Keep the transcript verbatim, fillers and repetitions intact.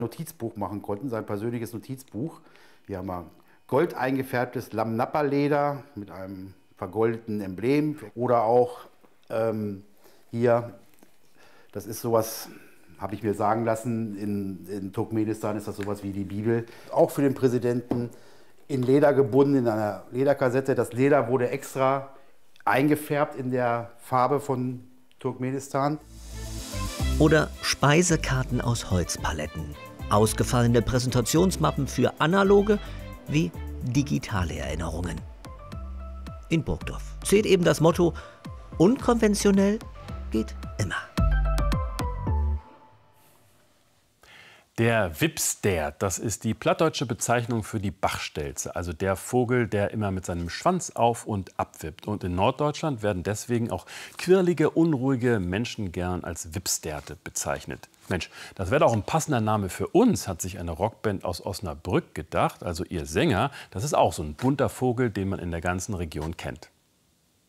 Notizbuch machen konnten, sein persönliches Notizbuch. Hier haben wir gold eingefärbtes Lamnappa-Leder mit einem vergoldeten Emblem. Oder auch ähm, hier, das ist sowas, habe ich mir sagen lassen, in, in Turkmenistan ist das sowas wie die Bibel. Auch für den Präsidenten in Leder gebunden, in einer Lederkassette. Das Leder wurde extra eingefärbt in der Farbe von Turkmenistan. Oder Speisekarten aus Holzpaletten. Ausgefallene Präsentationsmappen für analoge wie digitale Erinnerungen. In Burgdorf zählt eben das Motto: unkonventionell geht immer. Der Wipstär, das ist die plattdeutsche Bezeichnung für die Bachstelze, also der Vogel, der immer mit seinem Schwanz auf und abwippt. Und in Norddeutschland werden deswegen auch quirlige, unruhige Menschen gern als Wipstärte bezeichnet. Mensch, das wäre doch ein passender Name für uns, hat sich eine Rockband aus Osnabrück gedacht. Also ihr Sänger, das ist auch so ein bunter Vogel, den man in der ganzen Region kennt.